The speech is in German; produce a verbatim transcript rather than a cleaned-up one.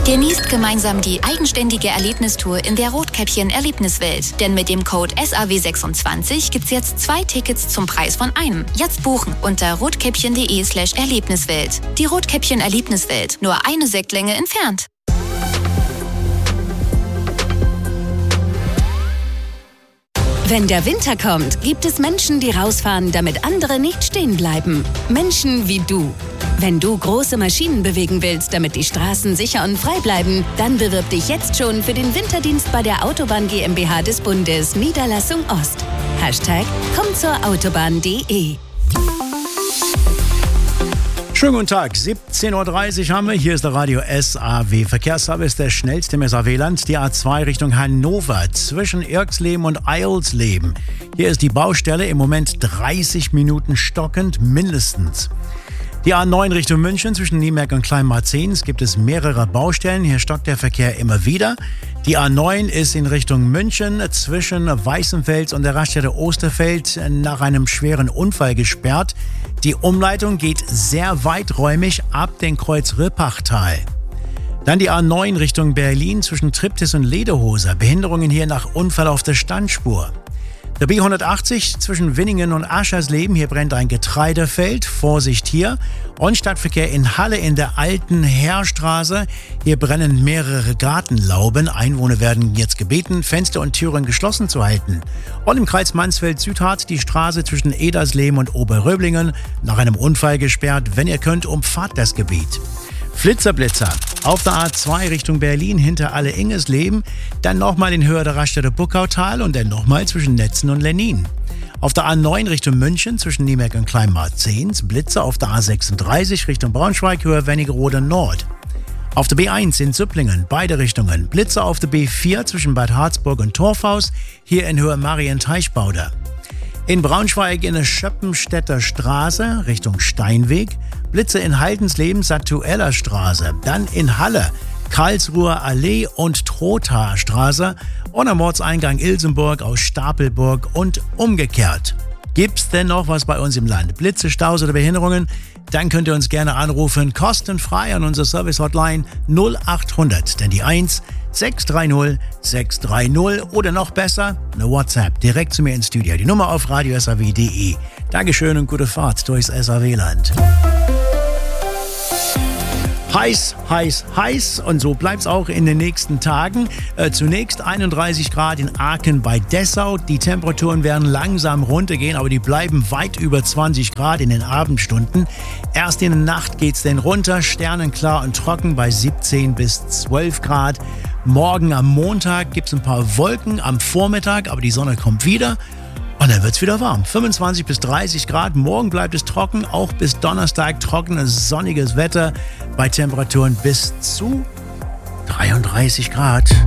Genießt gemeinsam die eigenständige Erlebnistour in der Rotkäppchen Erlebniswelt. Denn mit dem Code S A W sechsundzwanzig gibt's jetzt zwei Tickets zum Preis von einem. Jetzt buchen unter rotkäppchen.de slash Erlebniswelt. Die Rotkäppchen Erlebniswelt, nur eine Sektlänge entfernt. Wenn der Winter kommt, gibt es Menschen, die rausfahren, damit andere nicht stehen bleiben. Menschen wie du. Wenn du große Maschinen bewegen willst, damit die Straßen sicher und frei bleiben, dann bewirb dich jetzt schon für den Winterdienst bei der Autobahn GmbH des Bundes, Niederlassung Ost. Hashtag komm zur Autobahn punkt de. Schönen guten Tag, siebzehn Uhr dreißig haben wir. Hier ist der Radio S A W Verkehrsservice, der schnellste im S A W-Land. Die A zwei Richtung Hannover zwischen Irksleben und Eilsleben. Hier ist die Baustelle im Moment dreißig Minuten stockend mindestens. Die A neun Richtung München zwischen Niemerk und Kleinmarzens gibt es mehrere Baustellen. Hier stockt der Verkehr immer wieder. Die A neun ist in Richtung München zwischen Weißenfels und der Raststätte Osterfeld nach einem schweren Unfall gesperrt. Die Umleitung geht sehr weiträumig ab dem Kreuz Rippachtal. Dann die A neun Richtung Berlin zwischen Triptis und Lederhoser. Behinderungen hier nach Unfall auf der Standspur. Der B hundertachtzig zwischen Winningen und Aschersleben, hier brennt ein Getreidefeld, Vorsicht hier. Und Stadtverkehr in Halle in der alten Heerstraße, hier brennen mehrere Gartenlauben. Einwohner werden jetzt gebeten, Fenster und Türen geschlossen zu halten. Und im Kreis Mansfeld-Südharz die Straße zwischen Edersleben und Oberröblingen nach einem Unfall gesperrt. Wenn ihr könnt, umfahrt das Gebiet. Flitzerblitzer auf der A zwei Richtung Berlin hinter Alle-Ingesleben, dann nochmal in Höhe der Raststätte Buckautal und dann nochmal zwischen Netzen und Lennin. Auf der A neun Richtung München zwischen Niemerk und Kleinmarzens, Blitzer auf der A sechsunddreißig Richtung Braunschweig, Höhe Wernigerode Nord. Auf der B eins in Züpplingen, beide Richtungen, Blitzer auf der B vier zwischen Bad Harzburg und Torfhaus, hier in Höhe Marienteichbauder. In Braunschweig in der Schöppenstädter Straße Richtung Steinweg, Blitze in Haldensleben, Satueller Straße, dann in Halle, Karlsruher Allee und Trothaer Straße und am Ortseingang Ilsenburg aus Stapelburg und umgekehrt. Gibt's denn noch was bei uns im Land? Blitze, Staus oder Behinderungen? Dann könnt ihr uns gerne anrufen, kostenfrei an unsere Service-Hotline null acht hundert, denn die eins sechs drei null sechs drei null oder noch besser, eine WhatsApp direkt zu mir ins Studio. Die Nummer auf radio s a w punkt de. Dankeschön und gute Fahrt durchs S A W-Land. Heiß, heiß, heiß und so bleibt's auch in den nächsten Tagen. Äh, zunächst einunddreißig Grad in Aachen bei Dessau. Die Temperaturen werden langsam runtergehen, aber die bleiben weit über zwanzig Grad in den Abendstunden. Erst in der Nacht geht's dann runter, sternenklar und trocken bei siebzehn bis zwölf Grad. Morgen am Montag gibt's ein paar Wolken am Vormittag, aber die Sonne kommt wieder. Und dann wird's wieder warm. fünfundzwanzig bis dreißig Grad. Morgen bleibt es trocken. Auch bis Donnerstag trockenes, sonniges Wetter bei Temperaturen bis zu dreiunddreißig Grad.